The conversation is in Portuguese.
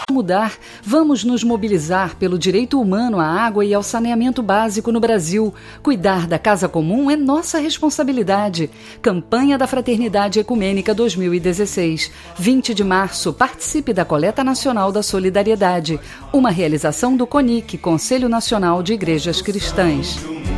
Mudar, vamos nos mobilizar pelo direito humano à água e ao saneamento básico no Brasil. Cuidar da casa comum é nossa responsabilidade. Campanha da Fraternidade Ecumênica 2016. 20 de março, participe da Coleta Nacional da Solidariedade. Uma realização do CONIC, Conselho Nacional de Igrejas Cristãs.